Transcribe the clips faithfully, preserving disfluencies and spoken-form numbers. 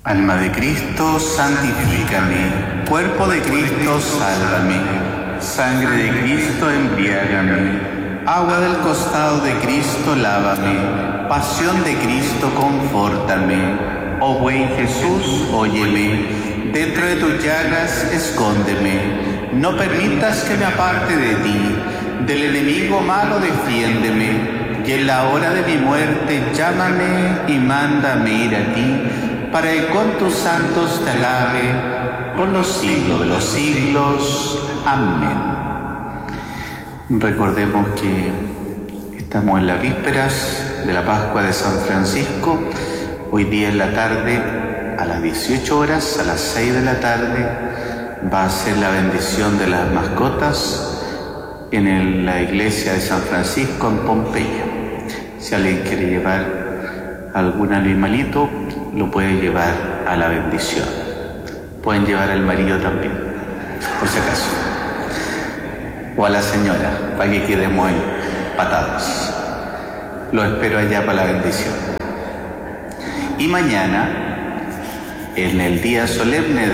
Alma de Cristo, santifícame. Cuerpo de Cristo, sálvame. Sangre de Cristo, embriágame. Agua del costado de Cristo, lávame. Pasión de Cristo, confórtame. Oh buen Jesús, óyeme. Dentro de tus llagas, escóndeme. No permitas que me aparte de ti. Del enemigo malo, defiéndeme. Y en la hora de mi muerte, llámame y mándame ir a ti, para que con tus santos te alabe por los siglos de los siglos. Amén. Recordemos que estamos en las vísperas de la Pascua de San Francisco. Hoy día en la tarde, a las dieciocho horas, a las seis de la tarde, va a ser la bendición de las mascotas en el, la iglesia de San Francisco en Pompeya. Si alguien quiere llevar algún animalito, lo puede llevar a la bendición. Pueden llevar al marido también, por si acaso, o a la señora, para que quedemos empatados. Lo espero allá para la bendición. Y mañana, en el día solemne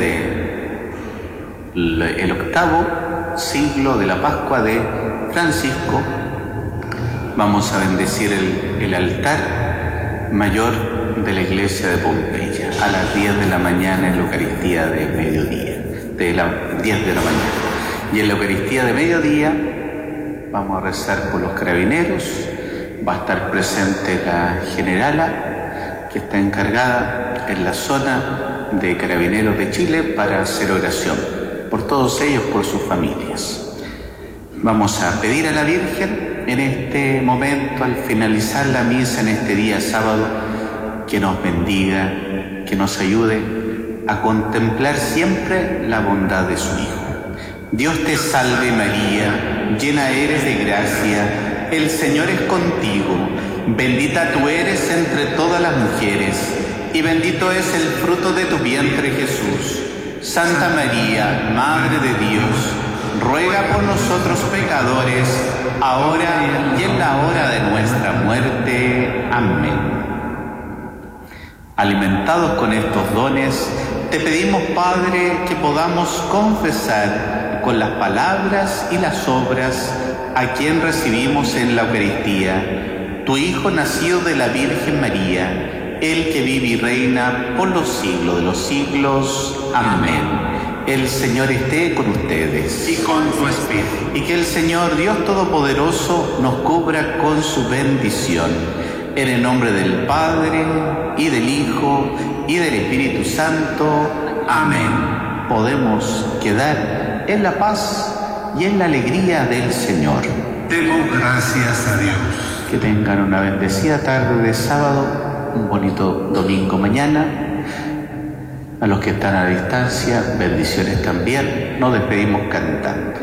del octavo siglo de la Pascua de Francisco, vamos a bendecir el, el altar mayor de la iglesia de Pompeya a las diez de la mañana en la Eucaristía de mediodía, de las diez de la mañana. Y en la Eucaristía de mediodía vamos a rezar por los carabineros. Va a estar presente la generala que está encargada en la zona de Carabineros de Chile para hacer oración por todos ellos, por sus familias. Vamos a pedir a la Virgen en este momento, al finalizar la misa en este día sábado, que nos bendiga, que nos ayude a contemplar siempre la bondad de su Hijo. Dios te salve María, llena eres de gracia, el Señor es contigo, bendita tú eres entre todas las mujeres, y bendito es el fruto de tu vientre Jesús. Santa María, Madre de Dios, ruega por nosotros pecadores, ahora y en la hora de nuestra muerte. Amén. Alimentados con estos dones, te pedimos, Padre, que podamos confesar con las palabras y las obras a quien recibimos en la Eucaristía, tu Hijo nacido de la Virgen María, el que vive y reina por los siglos de los siglos. Amén. El Señor esté con ustedes. Y con tu espíritu. Y que el Señor Dios Todopoderoso nos cubra con su bendición. En el nombre del Padre, y del Hijo, y del Espíritu Santo. Amén. Podemos quedar en la paz y en la alegría del Señor. Demos gracias a Dios. Que tengan una bendecida tarde de sábado, un bonito domingo mañana. A los que están a distancia, bendiciones también. Nos despedimos cantando.